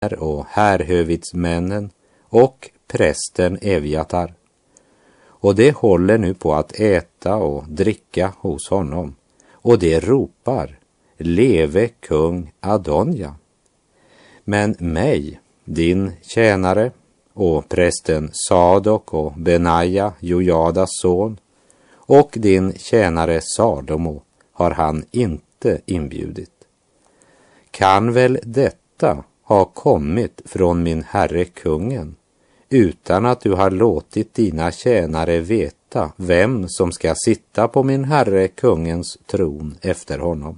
och härhövitsmännen och prästen Evjatar. Och det håller nu på att äta och dricka hos honom, och det ropar: leve kung Adonja. Men mig, din tjänare, och prästen Sadok och Benaja, Jojadas son, och din tjänare Salomo har han inte inbjudit. Kan väl detta ha kommit från min herre kungen, utan att du har låtit dina tjänare veta vem som ska sitta på min herre kungens tron efter honom?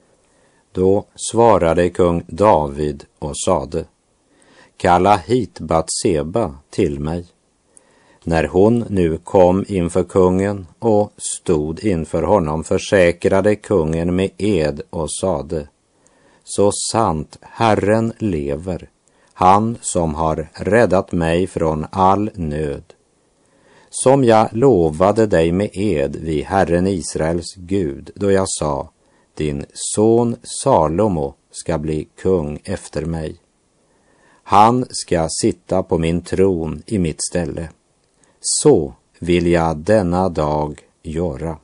Då svarade kung David och sade: kalla hit Batseba till mig. När hon nu kom inför kungen och stod inför honom försäkrade kungen med ed och sade: så sant Herren lever, han som har räddat mig från all nöd, som jag lovade dig med ed vid Herren Israels Gud, då jag sa: din son Salomo ska bli kung efter mig. Han ska sitta på min tron i mitt ställe. Så vill jag denna dag göra.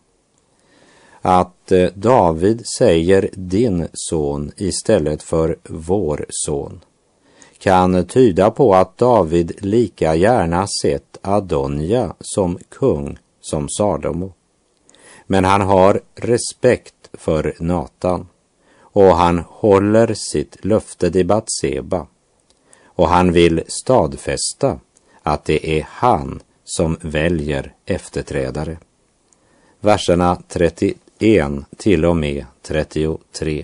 Att David säger din son istället för vår son kan tyda på att David lika gärna sett Adonja som kung som Salomo. Men han har respekt för Natan, och han håller sitt löfte till Batseba, och han vill stadfästa att det är han som väljer efterträdare. Verserna 31 till och med 33.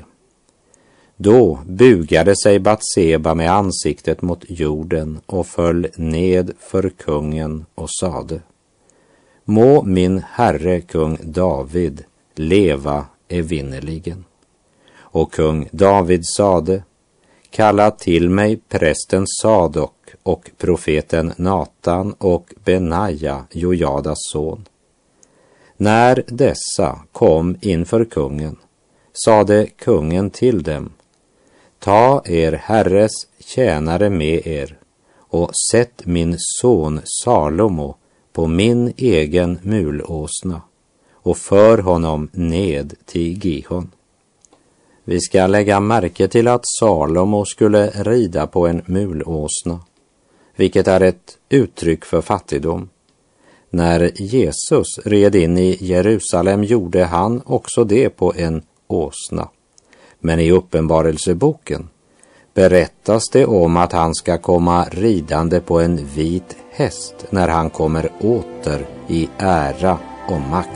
Då bugade sig Batseba med ansiktet mot jorden och föll ned för kungen och sade: må min herre kung David leva evinnerligen. Och kung David sade: kalla till mig prästen Sadok och profeten Natan och Benaja, Jojadas son. När dessa kom inför kungen sade kungen till dem: ta er herres tjänare med er och sätt min son Salomo på min egen mulåsna och för honom ned till Gihon. Vi ska lägga märke till att Salomo skulle rida på en mulåsna, vilket är ett uttryck för fattigdom. När Jesus red in i Jerusalem gjorde han också det på en åsna. Men i Uppenbarelseboken berättas det om att han ska komma ridande på en vit häst när han kommer åter i ära och makt.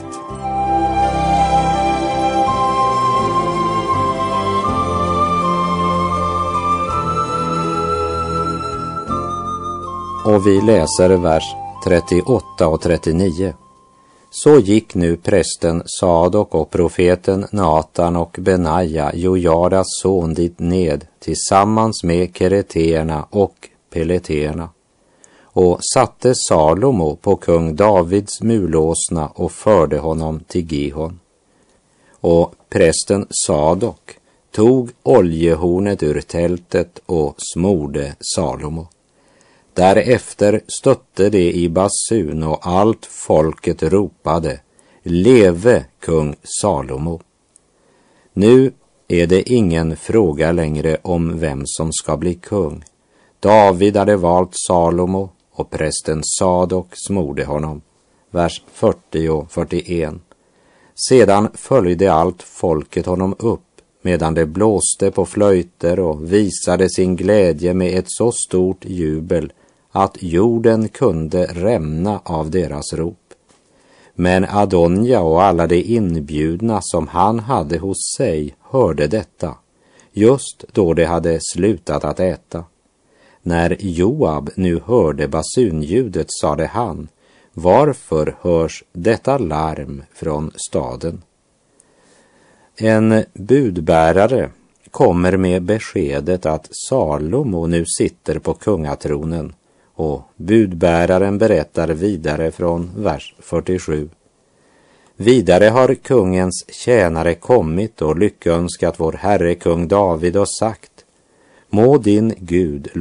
Och vi läser vers 38 och 39. Så gick nu prästen Sadok och profeten Natan och Benaja, Jojadas son, dit ned tillsammans med kereteerna och peleteerna, och satte Salomo på kung Davids mulåsna och förde honom till Gihon. Och prästen Sadok tog oljehornet ur tältet och smorde Salomo. Därefter stötte det i basun och allt folket ropade: leve kung Salomo. Nu är det ingen fråga längre om vem som ska bli kung. David hade valt Salomo och prästen Sadok smorde honom. Vers 40 och 41. Sedan följde allt folket honom upp medan det blåste på flöjter och visade sin glädje med ett så stort jubel att jorden kunde rämna av deras rop. Men Adonja och alla de inbjudna som han hade hos sig hörde detta, just då de hade slutat att äta. När Joab nu hörde basunljudet sade han: varför hörs detta larm från staden? En budbärare kommer med beskedet att Salomo nu sitter på kungatronen, och budbäraren berättar vidare från vers 47. Vidare har kungens tjänare kommit och lyckönskat vår herre kung David och sagt: Må din Gud